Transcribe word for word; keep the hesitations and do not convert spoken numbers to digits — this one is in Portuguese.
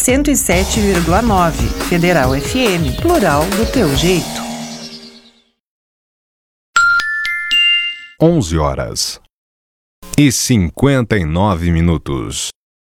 cento e sete vírgula nove. Federal F M, plural do teu jeito. onze horas e cinquenta e nove minutos.